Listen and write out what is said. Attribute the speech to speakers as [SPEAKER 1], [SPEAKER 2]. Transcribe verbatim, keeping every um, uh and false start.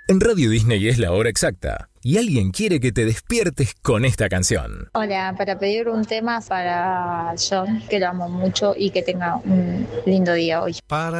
[SPEAKER 1] En Radio Disney es la hora exacta y alguien quiere que te despiertes con esta canción.
[SPEAKER 2] Hola, para pedir un tema para John, que lo amo mucho y que tenga un lindo día hoy.
[SPEAKER 3] Para